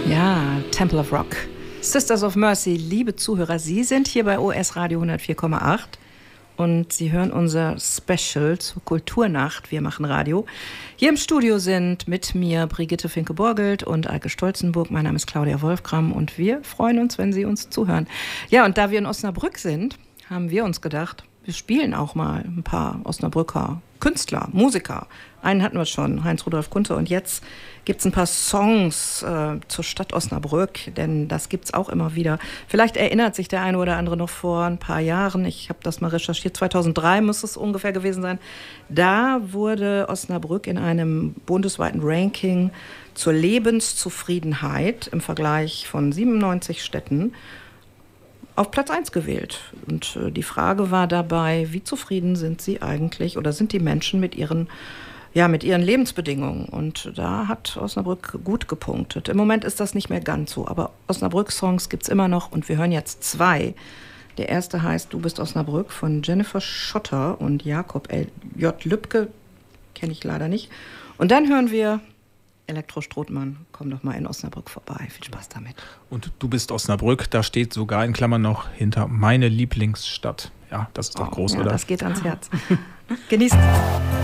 Ja, Temple of Rock. Sisters of Mercy, liebe Zuhörer, Sie sind hier bei OS Radio 104,8 und Sie hören unser Special zur Kulturnacht. Wir machen Radio. Hier im Studio sind mit mir Brigitte Finke-Borgelt und Eike Stolzenburg. Mein Name ist Claudia Wolfgram und wir freuen uns, wenn Sie uns zuhören. Ja, und da wir in Osnabrück sind, haben wir uns gedacht, wir spielen auch mal ein paar Osnabrücker Künstler, Musiker. Einen hatten wir schon, Heinz-Rudolf Kunze. Und jetzt gibt es ein paar Songs zur Stadt Osnabrück, denn das gibt es auch immer wieder. Vielleicht erinnert sich der eine oder andere noch vor ein paar Jahren, ich habe das mal recherchiert, 2003 muss es ungefähr gewesen sein. Da wurde Osnabrück in einem bundesweiten Ranking zur Lebenszufriedenheit im Vergleich von 97 Städten auf Platz 1 gewählt. Und die Frage war dabei, wie zufrieden sind sie eigentlich oder sind die Menschen mit ihren Lebensbedingungen? Und da hat Osnabrück gut gepunktet. Im Moment ist das nicht mehr ganz so, aber Osnabrück-Songs gibt es immer noch und wir hören jetzt zwei. Der erste heißt Du bist Osnabrück von Jennifer Schotter und Jakob J. Lübke, kenne ich leider nicht. Und dann hören wir Elektro Strothmann, komm doch mal in Osnabrück vorbei. Viel Spaß damit. Und Du bist Osnabrück, da steht sogar in Klammern noch hinter meine Lieblingsstadt. Ja, das ist doch groß, ja, oder? Das geht ans Herz. Genießt.